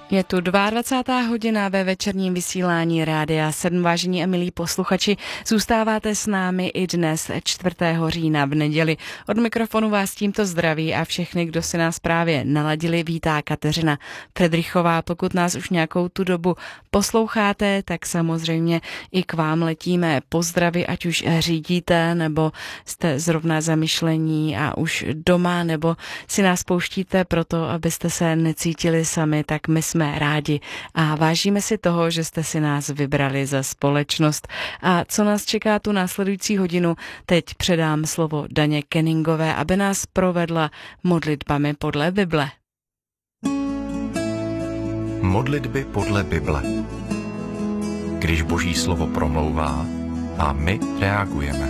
Je tu 22. hodina ve večerním vysílání Rádia 7. Vážení a milí posluchači, zůstáváte s námi i dnes 4. října v neděli. Od mikrofonu vás tímto zdraví a všechny, kdo si nás právě naladili, vítá Kateřina Fredrichová. Pokud nás už nějakou tu dobu posloucháte, tak samozřejmě i k vám letíme pozdravy, ať už řídíte, nebo jste zrovna zamyšlení a už doma, nebo si nás pouštíte proto, abyste se necítili sami, tak my jsme rádi a vážíme si toho, že jste si nás vybrali za společnost. A co nás čeká tu následující hodinu, teď předám slovo Daně Kenningové, aby nás provedla modlitbami podle Bible. Modlitby podle Bible. Když Boží slovo promlouvá a my reagujeme.